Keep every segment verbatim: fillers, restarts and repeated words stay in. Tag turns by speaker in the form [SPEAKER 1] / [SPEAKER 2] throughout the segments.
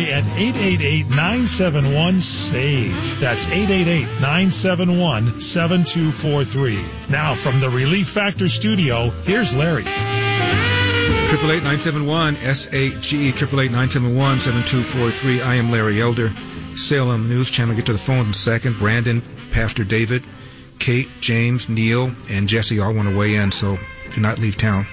[SPEAKER 1] Larry at eight eight eight, nine seven one, S A G E. That's eight eight eight, nine seven one, seven two four three. Now from the Relief Factor studio, here's Larry.
[SPEAKER 2] Triple eight nine seven one S A G E, triple eight nine seven one seven two four three. I am Larry Elder, Salem News Channel. Get to the phone in a second. Brandon, Pastor David, Kate, James, Neil, and Jesse all want to weigh in, so do not leave town.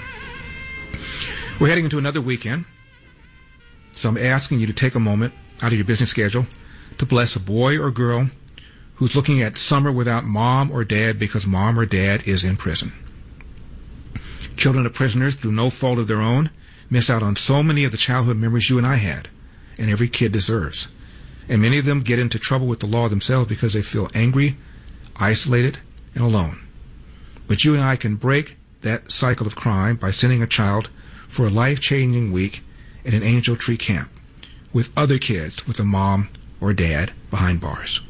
[SPEAKER 2] We're heading into another weekend, so I'm asking you to take a moment out of your busy schedule to bless a boy or girl who's looking at summer without mom or dad because mom or dad is in prison. Children of prisoners, through no fault of their own, miss out on so many of the childhood memories you and I had, and every kid deserves. And many of them get into trouble with the law themselves because they feel angry, isolated, and alone. But you and I can break that cycle of crime by sending a child for a life-changing week in an Angel Tree camp with other kids with a mom or dad behind bars.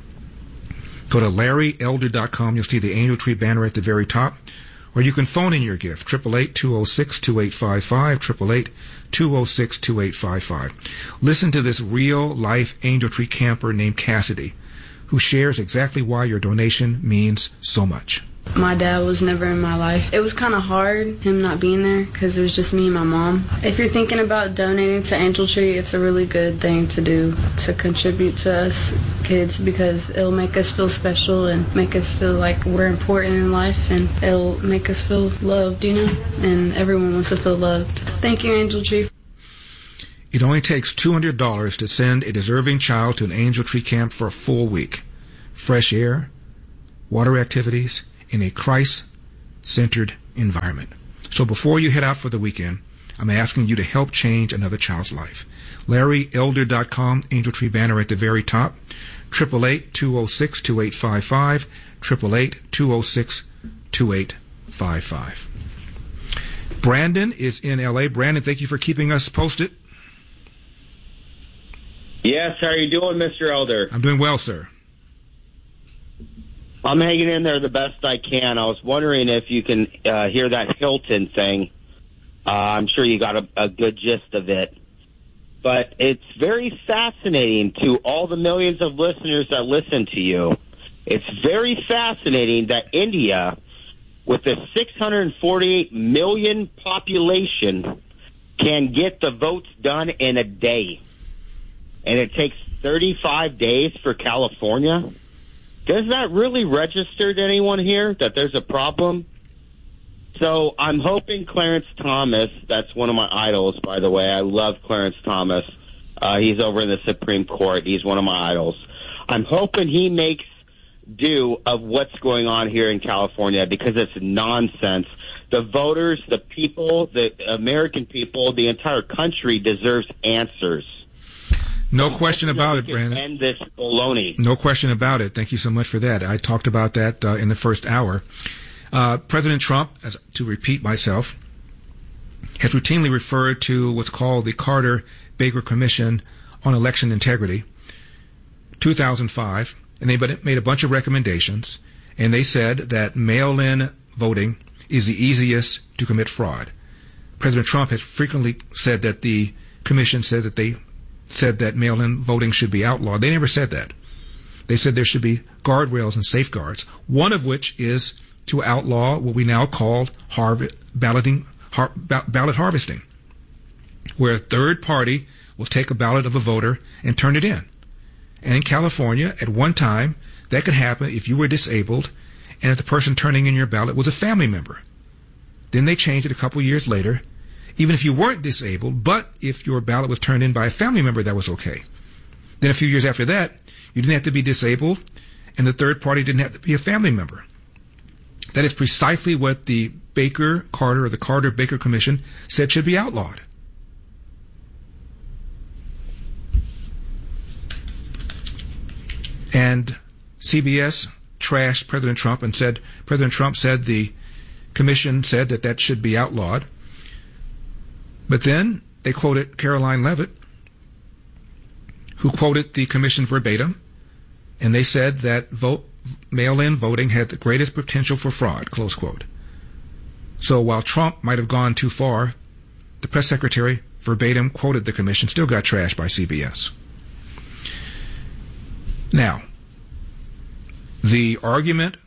[SPEAKER 2] Go to larry elder dot com. You'll see the Angel Tree banner at the very top. Or you can phone in your gift, eight eight eight, two oh six, two eight five five, eight eight eight, two oh six, two eight five five. Listen to this real-life Angel Tree camper named Cassidy, who shares exactly why your donation means so much.
[SPEAKER 3] My dad was never in my life. It was kind of hard, him not being there, because it was just me and my mom. If you're thinking about donating to Angel Tree, it's a really good thing to do, to contribute to us kids, because it'll make us feel special and make us feel like we're important in life, and it'll make us feel loved, you know, and everyone wants to feel loved. Thank you, Angel Tree.
[SPEAKER 2] It only takes two hundred dollars to send a deserving child to an Angel Tree camp for a full week. Fresh air, water activities, in a Christ-centered environment. So before you head out for the weekend, I'm asking you to help change another child's life. larry elder dot com, Angel Tree banner at the very top, eight eight eight, two oh six, two eight five five, eight eight eight, two oh six, two eight five five. Brandon is in L A. Brandon, thank you for keeping us posted.
[SPEAKER 4] Yes, how are you doing, Mister Elder?
[SPEAKER 2] I'm doing well, sir.
[SPEAKER 4] I'm hanging in there the best I can. I was wondering if you can uh, hear that Hilton thing. Uh, I'm sure you got a, a good gist of it. But it's very fascinating to all the millions of listeners that listen to you. It's very fascinating that India, with a six hundred forty-eight million population, can get the votes done in a day. And it takes thirty-five days for California. Does that really register to anyone here that there's a problem? So I'm hoping Clarence Thomas, that's one of my idols, by the way. I love Clarence Thomas. Uh, he's over in the Supreme Court. He's one of my idols. I'm hoping he makes do of what's going on here in California, because it's nonsense. The voters, the people, the American people, the entire country deserves answers.
[SPEAKER 2] No question about it, Brandon.
[SPEAKER 4] End this baloney.
[SPEAKER 2] No question about it. Thank you so much for that. I talked about that uh, in the first hour. Uh, President Trump, as, to repeat myself, has routinely referred to what's called the Carter-Baker Commission on Election Integrity, two thousand five, and they made a bunch of recommendations, and they said that mail-in voting is the easiest to commit fraud. President Trump has frequently said that the commission said that they said that mail-in voting should be outlawed. They never said that. They said there should be guardrails and safeguards, one of which is to outlaw what we now call harv- balloting, har- ba- ballot harvesting, where a third party will take a ballot of a voter and turn it in. And in California, at one time, that could happen if you were disabled and if the person turning in your ballot was a family member. Then they changed it a couple years later. Even if you weren't disabled, but if your ballot was turned in by a family member, that was okay. Then a few years after that, you didn't have to be disabled, and the third party didn't have to be a family member. That is precisely what the Baker-Carter or the Carter-Baker Commission said should be outlawed. And C B S trashed President Trump and said, President Trump said the commission said that that should be outlawed. But then they quoted Caroline Leavitt, who quoted the commission verbatim, and they said that vote, mail-in voting had the greatest potential for fraud, close quote. So while Trump might have gone too far, the press secretary verbatim quoted the commission, still got trashed by C B S. Now, the argument,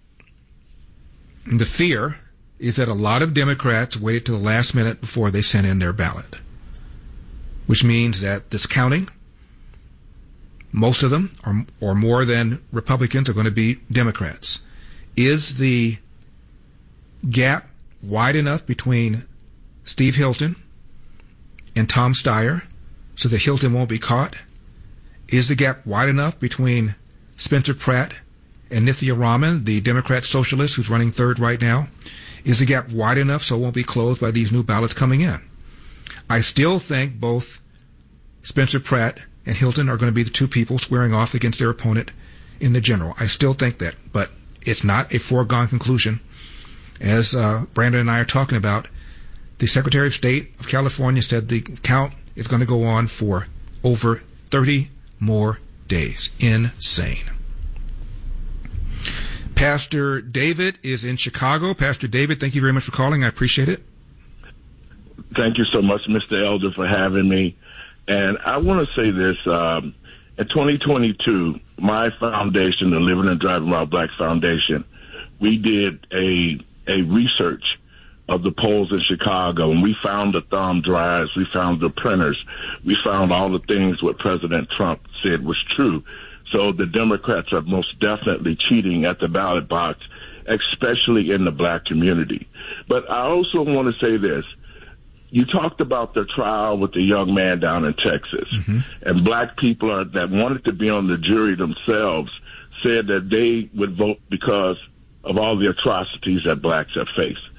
[SPEAKER 2] the fear, is that a lot of Democrats waited till the last minute before they sent in their ballot, which means that this counting, most of them, or, or more than Republicans, are going to be Democrats. Is the gap wide enough between Steve Hilton and Tom Steyer so that Hilton won't be caught? Is the gap wide enough between Spencer Pratt and Nithya Raman, the Democrat socialist who's running third right now? Is the gap wide enough so it won't be closed by these new ballots coming in? I still think both Spencer Pratt and Hilton are going to be the two people squaring off against their opponent in the general. I still think that, but it's not a foregone conclusion. As uh, Brandon and I are talking about, the Secretary of State of California said the count is going to go on for over thirty more days. Insane. Pastor David is in Chicago. Pastor David, thank you very much for calling. I appreciate it.
[SPEAKER 5] Thank you so much, Mister Elder, for having me. And I want to say this. Um, in twenty twenty-two, my foundation, the Living and Driving While Black Foundation, we did a a research of the polls in Chicago, and we found the thumb drives, we found the printers, we found all the things what President Trump said was true. So the Democrats are most definitely cheating at the ballot box, especially in the black community. But I also want to say this. You talked about the trial with the young man down in Texas, mm-hmm. and black people are, that wanted to be on the jury themselves said that they would vote because of all the atrocities that blacks have faced.